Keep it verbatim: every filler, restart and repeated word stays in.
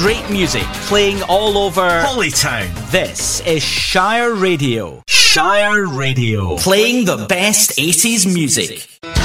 great music playing all over Holytown. This is Shire Radio. Shire Radio. Playing the best eighties music.